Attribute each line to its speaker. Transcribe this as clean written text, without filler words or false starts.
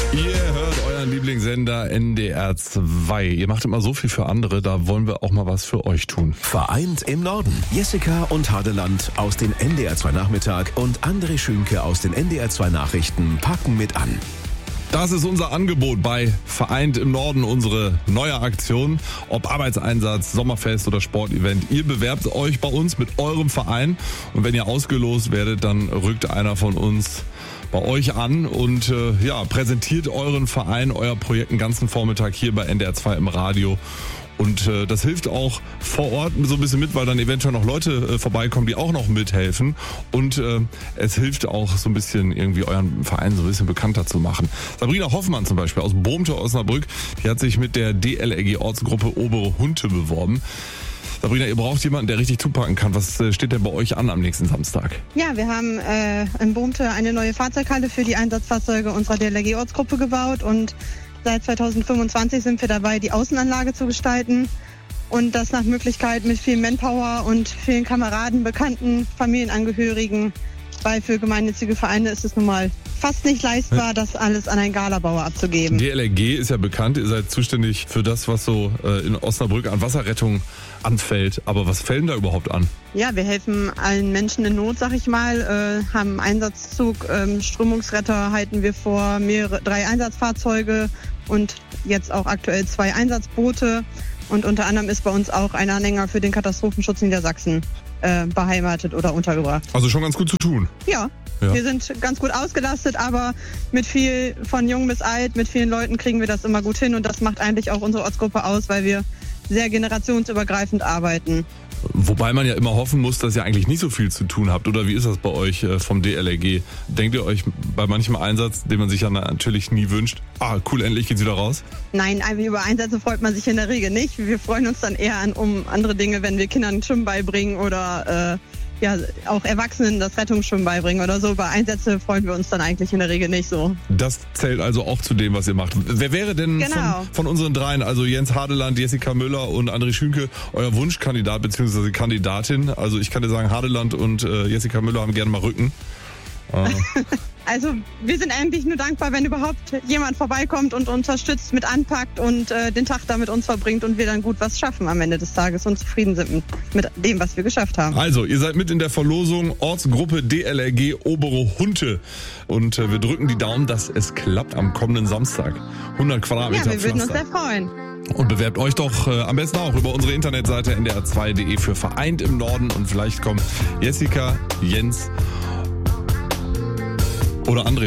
Speaker 1: Ihr hört euren Lieblingssender NDR 2. Ihr macht immer so viel für andere, da wollen wir auch mal was für euch tun.
Speaker 2: Vereint im Norden. Jessica und Hadeland aus den NDR 2 Nachmittag und André Schünke aus den NDR 2 Nachrichten packen mit an.
Speaker 1: Das ist unser Angebot bei Vereint im Norden, unsere neue Aktion. Ob Arbeitseinsatz, Sommerfest oder Sportevent. Ihr bewerbt euch bei uns mit eurem Verein. Und wenn ihr ausgelost werdet, dann rückt einer von uns bei euch an und präsentiert euren Verein, euer Projekt den ganzen Vormittag hier bei NDR 2 im Radio. Und das hilft auch vor Ort so ein bisschen mit, weil dann eventuell noch Leute vorbeikommen, die auch noch mithelfen. Und es hilft auch so ein bisschen irgendwie euren Verein so ein bisschen bekannter zu machen. Sabrina Hoffmann zum Beispiel aus Bohmte, Osnabrück, die hat sich mit der DLRG-Ortsgruppe Obere Hunte beworben. Sabrina, ihr braucht jemanden, der richtig zupacken kann. Was steht denn bei euch an am nächsten Samstag?
Speaker 3: Ja, wir haben in Bohmte eine neue Fahrzeughalle für die Einsatzfahrzeuge unserer DLRG-Ortsgruppe gebaut und seit 2025 sind wir dabei, die Außenanlage zu gestalten und das nach Möglichkeit mit viel Manpower und vielen Kameraden, Bekannten, Familienangehörigen, weil für gemeinnützige Vereine ist es nun mal fast nicht leistbar, das alles an einen Galabauer abzugeben.
Speaker 1: DLRG ist ja bekannt, ihr seid zuständig für das, was so in Osnabrück an Wasserrettung anfällt. Aber was fällt denn da überhaupt an?
Speaker 3: Ja, wir helfen allen Menschen in Not, sag ich mal, haben einen Einsatzzug, Strömungsretter halten wir vor, 3 Einsatzfahrzeuge und jetzt auch aktuell 2 Einsatzboote. Und unter anderem ist bei uns auch ein Anhänger für den Katastrophenschutz Niedersachsen beheimatet oder untergebracht.
Speaker 1: Also schon ganz gut zu tun.
Speaker 3: Ja. Wir sind ganz gut ausgelastet, aber mit viel von jung bis alt, mit vielen Leuten kriegen wir das immer gut hin und das macht eigentlich auch unsere Ortsgruppe aus, weil wir sehr generationsübergreifend arbeiten.
Speaker 1: Wobei man ja immer hoffen muss, dass ihr eigentlich nicht so viel zu tun habt. Oder wie ist das bei euch vom DLRG? Denkt ihr euch bei manchem Einsatz, den man sich ja natürlich nie wünscht, cool, endlich geht's wieder raus?
Speaker 3: Nein, über Einsätze freut man sich in der Regel nicht. Wir freuen uns dann eher um andere Dinge, wenn wir Kindern Schwimmen beibringen oder auch Erwachsenen das Rettungsschwimmen beibringen oder so. Bei Einsätze freuen wir uns dann eigentlich in der Regel nicht so.
Speaker 1: Das zählt also auch zu dem, was ihr macht. Wer wäre denn von unseren dreien, also Jens Hadeland, Jessica Müller und André Schünke, euer Wunschkandidat bzw. Kandidatin? Also ich kann dir sagen, Hadeland und Jessica Müller haben gerne mal Rücken.
Speaker 3: Also wir sind eigentlich nur dankbar, wenn überhaupt jemand vorbeikommt und unterstützt, mit anpackt und den Tag da mit uns verbringt und wir dann gut was schaffen am Ende des Tages und zufrieden sind mit dem, was wir geschafft haben.
Speaker 1: Also, ihr seid mit in der Verlosung Ortsgruppe DLRG Obere Hunte und wir drücken die Daumen, dass es klappt am kommenden Samstag. 100 Quadratmeter
Speaker 3: Ja, wir würden uns
Speaker 1: Pflaster.
Speaker 3: sehr freuen.
Speaker 1: Und bewerbt euch doch am besten auch über unsere Internetseite ndr2.de für Vereint im Norden und vielleicht kommen Jessica, Jens oder André